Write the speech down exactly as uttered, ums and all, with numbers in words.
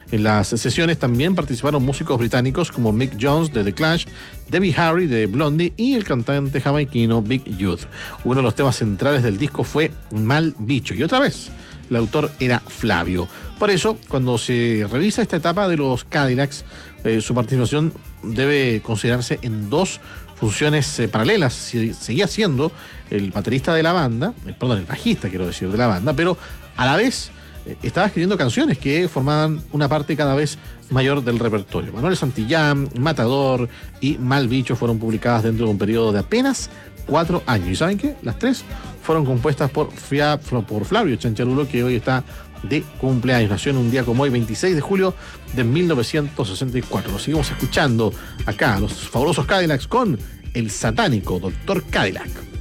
En las sesiones también participaron músicos británicos como Mick Jones de The Clash, Debbie Harry de Blondie y el cantante jamaiquino Big Youth. Uno de los temas centrales del disco fue Mal Bicho. Y otra vez, el autor era Flavio. Por eso, cuando se revisa esta etapa de los Cadillacs, eh, su participación debe considerarse en dos funciones eh, paralelas. Si, seguía siendo el baterista de la banda, eh, perdón, el bajista quiero decir de la banda, pero a la vez eh, estaba escribiendo canciones que formaban una parte cada vez mayor del repertorio. Manuel Santillán, Matador y Mal Bicho fueron publicadas dentro de un periodo de apenas cuatro años. ¿Y saben qué? Las tres fueron compuestas por, Fia, por Flavio Chancharulo, que hoy está de cumpleaños. Nació en un día como hoy, veintiséis de julio de mil novecientos sesenta y cuatro. Lo seguimos escuchando acá, los fabulosos Cadillacs con el satánico doctor Cadillac.